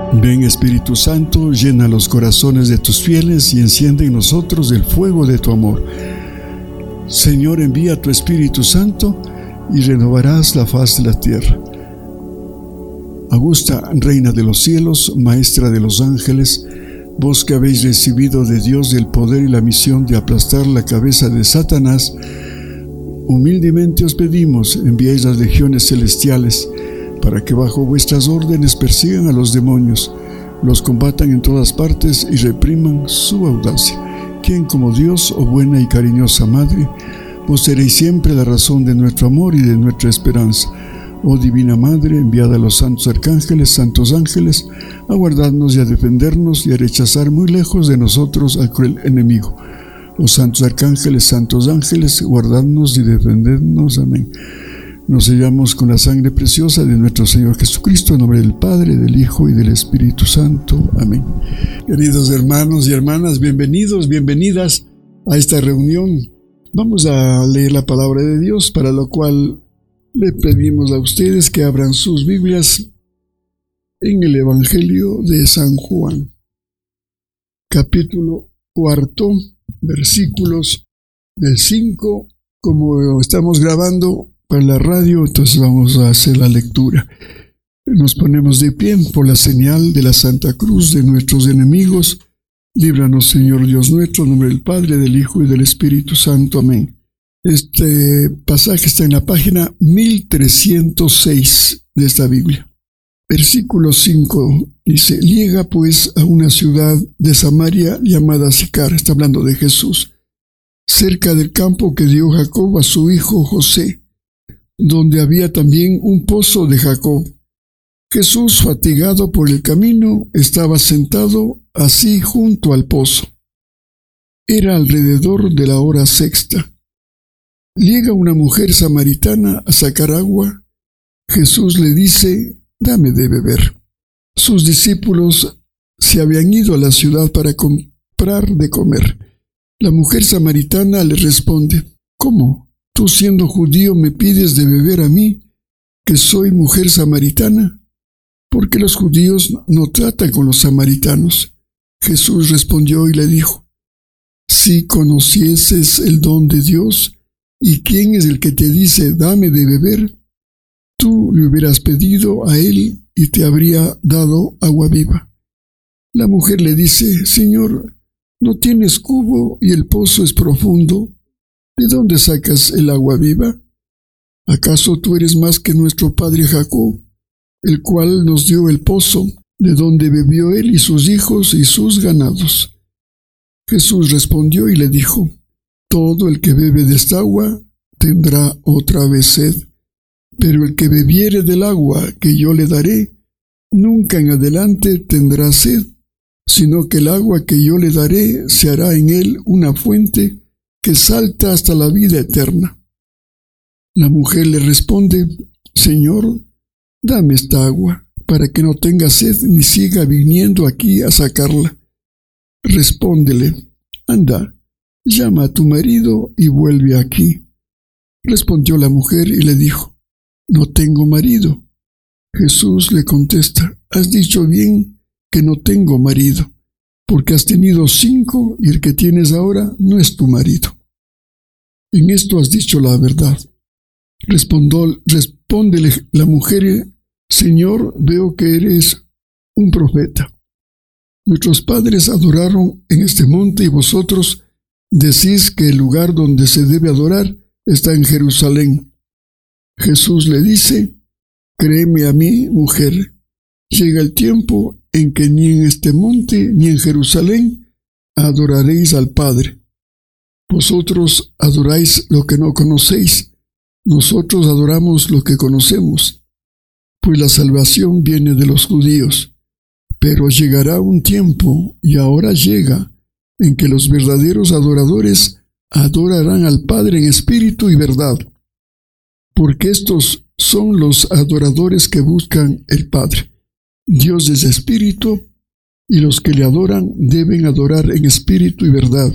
Ven Espíritu Santo, llena los corazones de tus fieles y enciende en nosotros el fuego de tu amor. Señor, envía tu Espíritu Santo y renovarás la faz de la tierra. Augusta, Reina de los cielos, Maestra de los ángeles, vos que habéis recibido de Dios el poder y la misión de aplastar la cabeza de Satanás, humildemente os pedimos, enviéis las legiones celestiales, para que bajo vuestras órdenes persigan a los demonios, los combatan en todas partes y repriman su audacia. Quien como Dios, oh buena y cariñosa Madre, vos seréis siempre la razón de nuestro amor y de nuestra esperanza. Oh Divina Madre, enviada a los santos arcángeles, santos ángeles, a guardarnos y a defendernos y a rechazar muy lejos de nosotros al cruel enemigo. Oh santos arcángeles, santos ángeles, guardadnos y defendednos. Amén. Nos sellamos con la sangre preciosa de nuestro Señor Jesucristo, en nombre del Padre, del Hijo y del Espíritu Santo. Amén. Queridos hermanos y hermanas, bienvenidos, bienvenidas a esta reunión. Vamos a leer la palabra de Dios, para lo cual le pedimos a ustedes que abran sus Biblias en el Evangelio de San Juan, capítulo 4, versículos del 5. Como estamos grabando para la radio, entonces vamos a hacer la lectura. Nos ponemos de pie por la señal de la Santa Cruz de nuestros enemigos. Líbranos, Señor Dios nuestro, en nombre del Padre, del Hijo y del Espíritu Santo. Amén. Este pasaje está en la página 1306 de esta Biblia. Versículo 5 dice: llega pues a una ciudad de Samaria llamada Sicar, está hablando de Jesús, cerca del campo que dio Jacob a su hijo José, donde había también un pozo de Jacob. Jesús, fatigado por el camino, estaba sentado así junto al pozo. Era alrededor de la hora sexta. Llega una mujer samaritana a sacar agua. Jesús le dice: dame de beber. Sus discípulos se habían ido a la ciudad para comprar de comer. La mujer samaritana le responde: ¿cómo? Tú, siendo judío, me pides de beber a mí, que soy mujer samaritana. Porque los judíos no tratan con los samaritanos. Jesús respondió y le dijo: si conocieses el don de Dios, y quién es el que te dice dame de beber, tú le hubieras pedido a él y te habría dado agua viva. La mujer le dice: Señor, no tienes cubo y el pozo es profundo. ¿De dónde sacas el agua viva? ¿Acaso tú eres más que nuestro padre Jacob, el cual nos dio el pozo, de donde bebió él y sus hijos y sus ganados? Jesús respondió y le dijo: todo el que bebe de esta agua tendrá otra vez sed, pero el que bebiere del agua que yo le daré, nunca en adelante tendrá sed, sino que el agua que yo le daré se hará en él una fuente que salta hasta la vida eterna. La mujer le responde: Señor, dame esta agua, para que no tenga sed ni siga viniendo aquí a sacarla. Respóndele: anda, llama a tu marido y vuelve aquí. Respondió la mujer y le dijo: no tengo marido. Jesús le contesta: has dicho bien que no tengo marido, porque has tenido 5 y el que tienes ahora no es tu marido. En esto has dicho la verdad. Respóndele la mujer: Señor, veo que eres un profeta. Nuestros padres adoraron en este monte y vosotros decís que el lugar donde se debe adorar está en Jerusalén. Jesús le dice: créeme a mí, mujer, llega el tiempo en que ni en este monte ni en Jerusalén adoraréis al Padre. Vosotros adoráis lo que no conocéis, nosotros adoramos lo que conocemos, pues la salvación viene de los judíos. Pero llegará un tiempo, y ahora llega, en que los verdaderos adoradores adorarán al Padre en espíritu y verdad, porque estos son los adoradores que buscan el Padre. Dios es espíritu, y los que le adoran deben adorar en espíritu y verdad.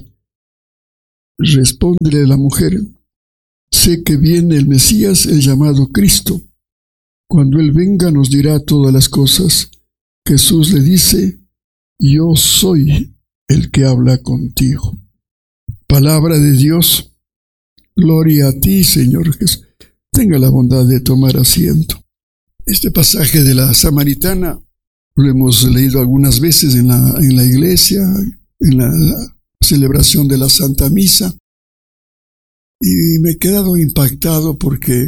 Respóndele la mujer: sé que viene el Mesías, el llamado Cristo. Cuando Él venga nos dirá todas las cosas. Jesús le dice: yo soy el que habla contigo. Palabra de Dios. Gloria a ti, Señor Jesús. Tenga la bondad de tomar asiento. Este pasaje de la Samaritana lo hemos leído algunas veces en la iglesia, en la celebración de la Santa Misa, y me he quedado impactado porque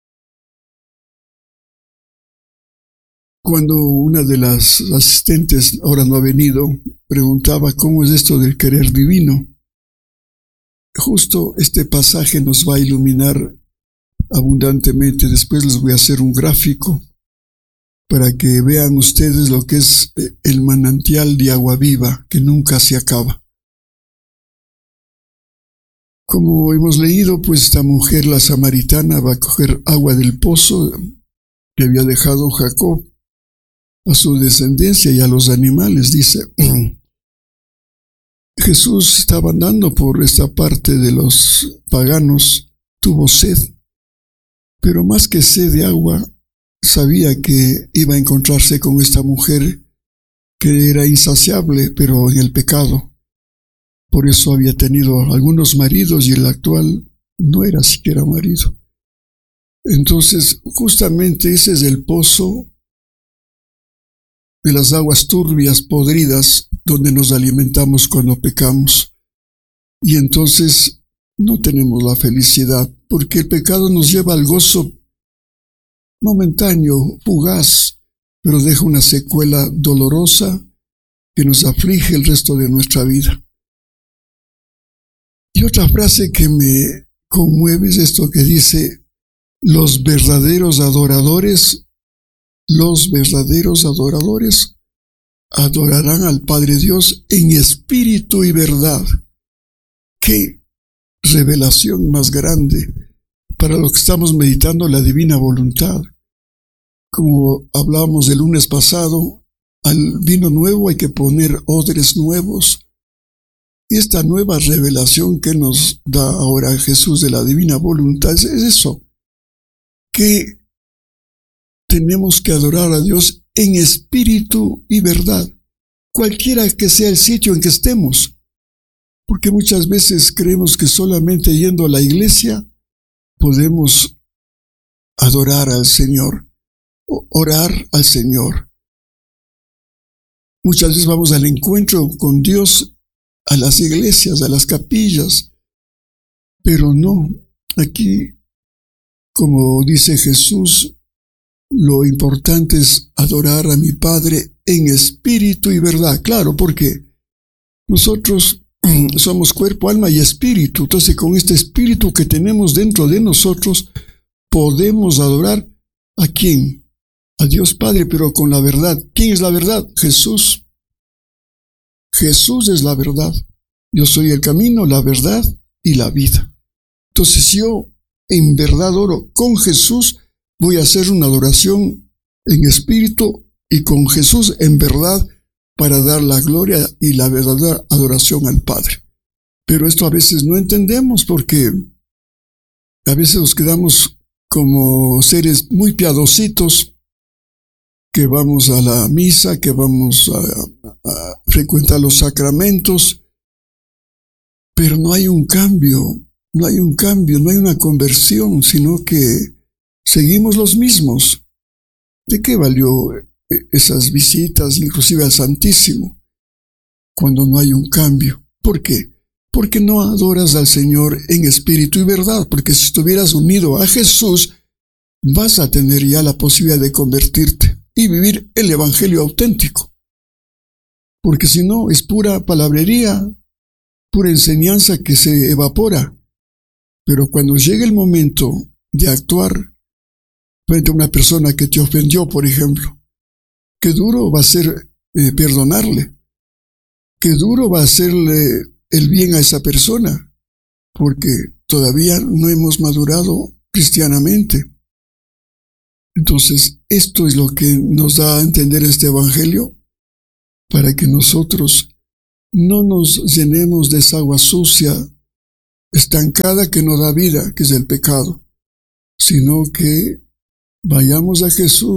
cuando una de las asistentes, ahora no ha venido, preguntaba cómo es esto del querer divino, justo este pasaje nos va a iluminar abundantemente. Después les voy a hacer un gráfico para que vean ustedes lo que es el manantial de agua viva que nunca se acaba. Como hemos leído, pues esta mujer, la samaritana, va a coger agua del pozo que había dejado Jacob a su descendencia y a los animales, dice. Jesús estaba andando por esta parte de los paganos, tuvo sed, pero más que sed de agua, sabía que iba a encontrarse con esta mujer que era insaciable, pero en el pecado. Por eso había tenido algunos maridos y el actual no era siquiera marido. Entonces, justamente ese es el pozo de las aguas turbias, podridas, donde nos alimentamos cuando pecamos. Y entonces no tenemos la felicidad, porque el pecado nos lleva al gozo momentáneo, fugaz, pero deja una secuela dolorosa que nos aflige el resto de nuestra vida. Y otra frase que me conmueve es esto que dice: los verdaderos adoradores adorarán al Padre Dios en espíritu y verdad. ¡Qué revelación más grande para lo que estamos meditando, la divina voluntad! Como hablábamos el lunes pasado, al vino nuevo hay que poner odres nuevos. Y esta nueva revelación que nos da ahora Jesús de la divina voluntad es eso, que tenemos que adorar a Dios en espíritu y verdad, cualquiera que sea el sitio en que estemos, porque muchas veces creemos que solamente yendo a la iglesia podemos adorar al Señor, o orar al Señor. Muchas veces vamos al encuentro con Dios a las iglesias, a las capillas, pero no, aquí, como dice Jesús, lo importante es adorar a mi Padre en espíritu y verdad. Claro, porque nosotros somos cuerpo, alma y espíritu. Entonces, con este espíritu que tenemos dentro de nosotros, podemos adorar ¿a quién? A Dios Padre, pero con la verdad. ¿Quién es la verdad? Jesús. Jesús es la verdad. Yo soy el camino, la verdad y la vida. Entonces, si yo en verdad oro con Jesús, voy a hacer una adoración en espíritu y con Jesús en verdad para dar la gloria y la verdadera adoración al Padre. Pero esto a veces no entendemos porque a veces nos quedamos como seres muy piadositos, que vamos a la misa, que vamos a frecuentar los sacramentos, pero no hay un cambio, no hay una conversión, sino que seguimos los mismos. ¿De qué valió esas visitas, inclusive al Santísimo, cuando no hay un cambio? ¿Por qué? Porque no adoras al Señor en espíritu y verdad, porque si estuvieras unido a Jesús, vas a tener ya la posibilidad de convertirte y vivir el evangelio auténtico. Porque si no, es pura palabrería, pura enseñanza que se evapora. Pero cuando llegue el momento de actuar frente a una persona que te ofendió, por ejemplo, qué duro va a ser perdonarle, qué duro va a hacerle el bien a esa persona, porque todavía no hemos madurado cristianamente. Entonces, esto es lo que nos da a entender este evangelio, para que nosotros no nos llenemos de esa agua sucia, estancada, que no da vida, que es el pecado, sino que vayamos a Jesús